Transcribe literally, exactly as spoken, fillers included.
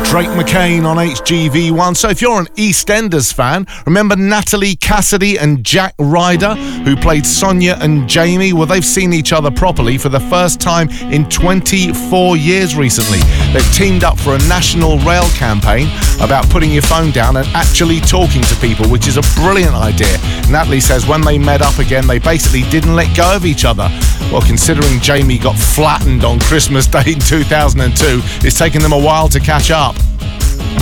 Drake McCain on H G V one. So if you're an EastEnders fan, remember Natalie Cassidy and Jack Ryder, who played Sonia and Jamie? Well, they've seen each other properly for the first time in twenty-four years recently. They've teamed up for a national rail campaign about putting your phone down and actually talking to people, which is a brilliant idea. Natalie says when they met up again, they basically didn't let go of each other. Well, considering Jamie got flattened on Christmas Day in two thousand two, it's taken them a while to catch up.